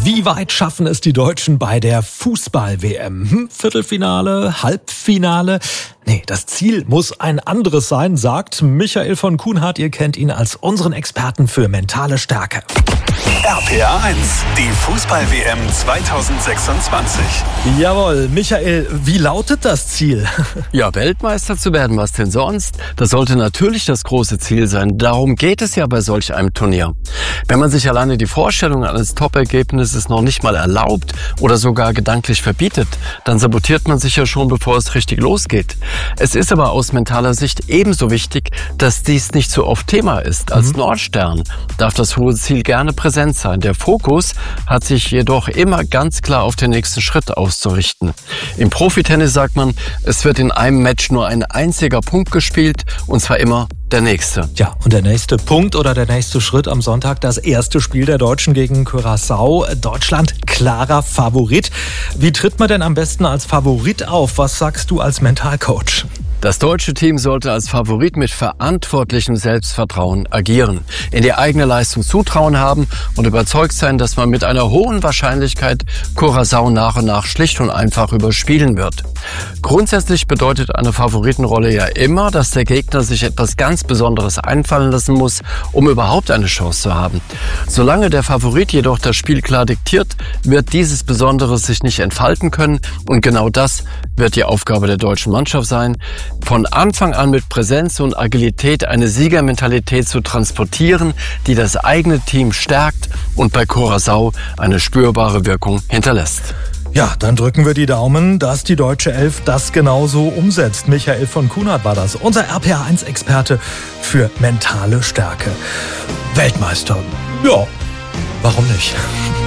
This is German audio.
Wie weit schaffen es die Deutschen bei der Fußball-WM? Viertelfinale, Halbfinale? Nee, das Ziel muss ein anderes sein, sagt Michael von Kuhnhardt. Ihr kennt ihn als unseren Experten für mentale Stärke. RPA 1, die Fußball-WM 2026. Jawohl, Michael, wie lautet das Ziel? Ja, Weltmeister zu werden, was denn sonst? Das sollte natürlich das große Ziel sein. Darum geht es ja bei solch einem Turnier. Wenn man sich alleine die Vorstellung eines Top-Ergebnisses noch nicht mal erlaubt oder sogar gedanklich verbietet, dann sabotiert man sich ja schon, bevor es richtig losgeht. Es ist aber aus mentaler Sicht ebenso wichtig, dass dies nicht so oft Thema ist. Als Nordstern darf das hohe Ziel gerne präsent sein. Der Fokus hat sich jedoch immer ganz klar auf den nächsten Schritt auszurichten. Im Profitennis sagt man, es wird in einem Match nur ein einziger Punkt gespielt, und zwar immer der nächste. Ja, und der nächste Punkt oder der nächste Schritt am Sonntag, das erste Spiel der Deutschen gegen Curaçao. Deutschland klarer Favorit. Wie tritt man denn am besten als Favorit auf? Was sagst du als Mentalcoach? Das deutsche Team sollte als Favorit mit verantwortlichem Selbstvertrauen agieren, in die eigene Leistung Zutrauen haben und überzeugt sein, dass man mit einer hohen Wahrscheinlichkeit Curaçao nach und nach schlicht und einfach überspielen wird. Grundsätzlich bedeutet eine Favoritenrolle ja immer, dass der Gegner sich etwas ganz Besonderes einfallen lassen muss, um überhaupt eine Chance zu haben. Solange der Favorit jedoch das Spiel klar diktiert, wird dieses Besondere sich nicht entfalten können, und genau das wird die Aufgabe der deutschen Mannschaft sein, von Anfang an mit Präsenz und Agilität eine Siegermentalität zu transportieren, die das eigene Team stärkt und bei Curaçao eine spürbare Wirkung hinterlässt. Ja, dann drücken wir die Daumen, dass die deutsche Elf das genauso umsetzt. Michael von Kuhnhardt war das, unser RPA1-Experte für mentale Stärke. Weltmeister, ja, warum nicht?